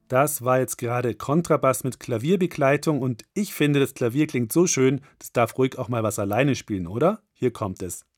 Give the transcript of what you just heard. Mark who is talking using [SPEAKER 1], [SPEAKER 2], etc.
[SPEAKER 1] Das war jetzt gerade Kontrabass mit Klavierbegleitung und ich finde, das Klavier klingt so schön, das darf ruhig auch mal was alleine spielen, oder? Hier kommt es.